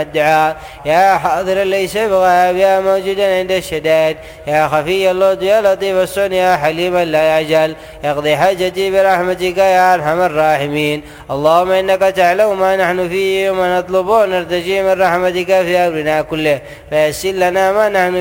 الدعاء يا حاضر ليس بغاب يا موجودا عند الشدائد يا خفي اللطف يا لطيف الصنع يا حليما لا يعجل اقضي حاجتي برحمتك يا أرحم الراحمين. اللهم إنك تعلم ما نحن فيه وما نطلب ونرتجي من رحمتك في أمرنا كله فيسر لنا ما نحن